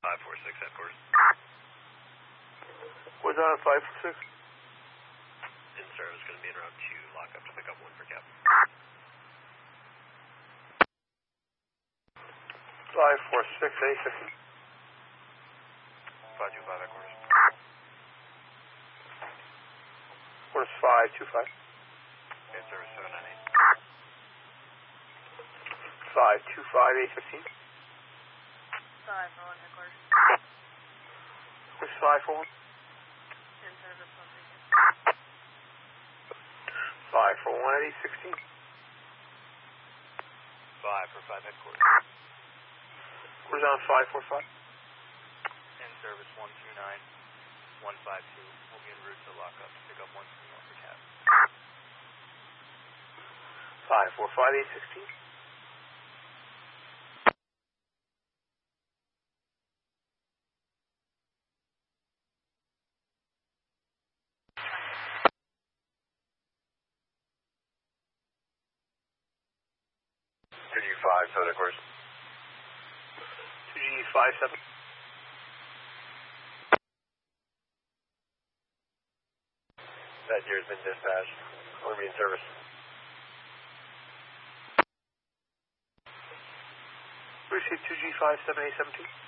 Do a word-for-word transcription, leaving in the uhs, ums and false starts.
five four six headquarters. What's on five four six? In service, going to be in route two, lock up to pick up one for cap. five four six, A fifteen. five two five headquarters. Where's five two five? In service, seven nine eight. five two five, A fifteen. five four one headquarters. Where's five four one? In service, one three six. five four one at A sixteen. five four five headquarters. Where's on five four five? In service, one two nine, one five two. We'll be en route to lock up to pick up one three one for cap. five four five, A sixteen. two G five, seven headquarters. two G five seven. That deer has been dispatched. We'll be in service. Receive two G five seven, A seventeen.